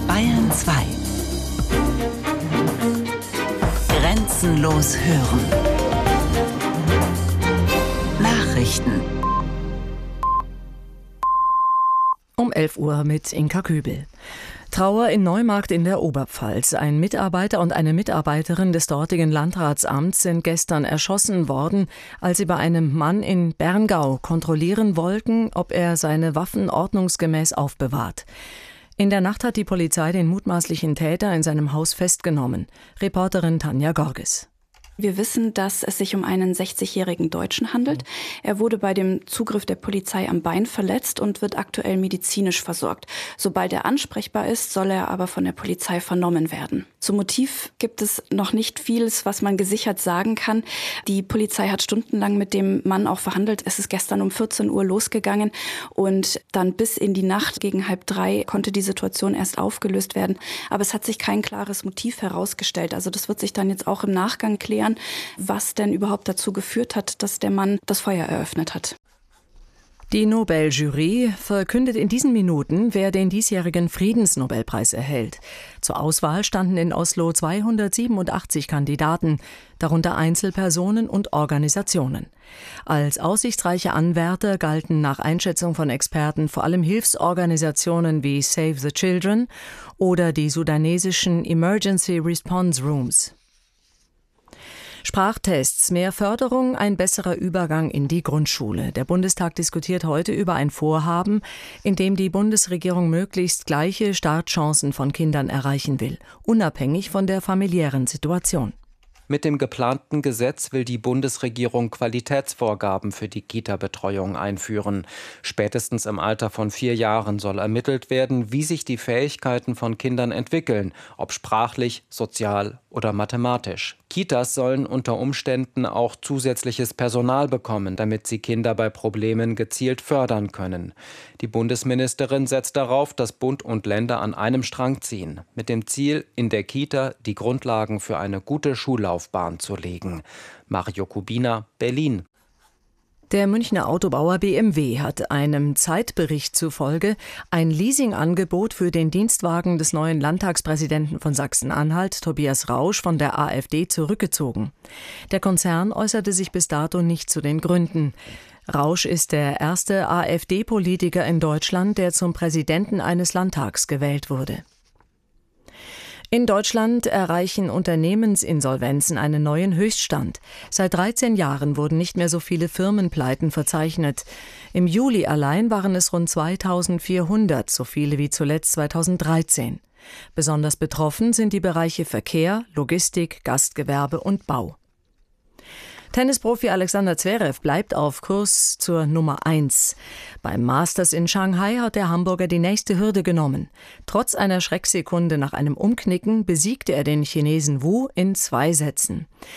Bayern 2. Grenzenlos hören. Nachrichten. Um 11 Uhr mit Inka Kübel. Trauer in Neumarkt in der Oberpfalz. Ein Mitarbeiter und eine Mitarbeiterin des dortigen Landratsamts sind gestern erschossen worden, als sie bei einem Mann in Berngau kontrollieren wollten, ob er seine Waffen ordnungsgemäß aufbewahrt. In der Nacht hat die Polizei den mutmaßlichen Täter in seinem Haus festgenommen. Reporterin Tanja Gorges. Wir wissen, dass es sich um einen 60-jährigen Deutschen handelt. Er wurde bei dem Zugriff der Polizei am Bein verletzt und wird aktuell medizinisch versorgt. Sobald er ansprechbar ist, soll er aber von der Polizei vernommen werden. Zum Motiv gibt es noch nicht vieles, was man gesichert sagen kann. Die Polizei hat stundenlang mit dem Mann auch verhandelt. Es ist gestern um 14 Uhr losgegangen und dann bis in die Nacht gegen 2:30 konnte die Situation erst aufgelöst werden. Aber es hat sich kein klares Motiv herausgestellt. Also das wird sich dann jetzt auch im Nachgang klären, was denn überhaupt dazu geführt hat, dass der Mann das Feuer eröffnet hat. Die Nobeljury verkündet in diesen Minuten, wer den diesjährigen Friedensnobelpreis erhält. Zur Auswahl standen in Oslo 287 Kandidaten, darunter Einzelpersonen und Organisationen. Als aussichtsreiche Anwärter galten nach Einschätzung von Experten vor allem Hilfsorganisationen wie Save the Children oder die sudanesischen Emergency Response Rooms. Sprachtests, mehr Förderung, ein besserer Übergang in die Grundschule. Der Bundestag diskutiert heute über ein Vorhaben, in dem die Bundesregierung möglichst gleiche Startchancen von Kindern erreichen will, unabhängig von der familiären Situation. Mit dem geplanten Gesetz will die Bundesregierung Qualitätsvorgaben für die Kita-Betreuung einführen. Spätestens im Alter von 4 Jahren soll ermittelt werden, wie sich die Fähigkeiten von Kindern entwickeln, ob sprachlich, sozial oder mathematisch. Kitas sollen unter Umständen auch zusätzliches Personal bekommen, damit sie Kinder bei Problemen gezielt fördern können. Die Bundesministerin setzt darauf, dass Bund und Länder an einem Strang ziehen, mit dem Ziel, in der Kita die Grundlagen für eine gute Schullaufbahn zu legen. Mario Kubina, Berlin. Der Münchner Autobauer BMW hat einem Zeitbericht zufolge ein Leasingangebot für den Dienstwagen des neuen Landtagspräsidenten von Sachsen-Anhalt, Tobias Rausch, von der AfD zurückgezogen. Der Konzern äußerte sich bis dato nicht zu den Gründen. Rausch ist der erste AfD-Politiker in Deutschland, der zum Präsidenten eines Landtags gewählt wurde. In Deutschland erreichen Unternehmensinsolvenzen einen neuen Höchststand. Seit 13 Jahren wurden nicht mehr so viele Firmenpleiten verzeichnet. Im Juli allein waren es rund 2400, so viele wie zuletzt 2013. Besonders betroffen sind die Bereiche Verkehr, Logistik, Gastgewerbe und Bau. Tennisprofi Alexander Zverev bleibt auf Kurs zur Nummer 1. Beim Masters in Shanghai hat der Hamburger die nächste Hürde genommen. Trotz einer Schrecksekunde nach einem Umknicken besiegte er den Chinesen Wu in 2 Sätzen.